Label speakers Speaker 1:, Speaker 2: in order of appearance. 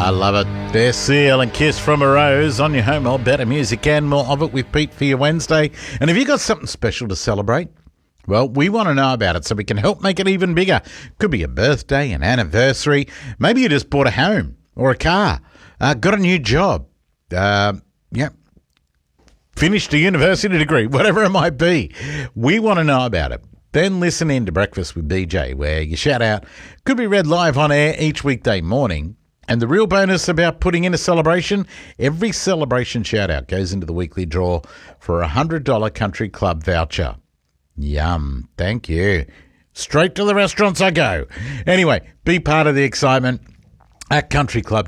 Speaker 1: I love it. There's Seal and Kiss from a Rose on your home. All better music and more of it with Pete for your Wednesday. And have you got something special to celebrate? Well, we want to know about it so we can help make it even bigger. Could be a birthday, an anniversary. Maybe you just bought a home or a car, got a new job, finished a university degree, whatever it might be. We want to know about it. Then listen in to Breakfast with BJ, where your shout out could be read live on air each weekday morning. And the real bonus about putting in a celebration, every celebration shout out goes into the weekly draw for a $100 Country Club voucher. Yum. Thank you. Straight to the restaurants I go. Anyway, be part of the excitement at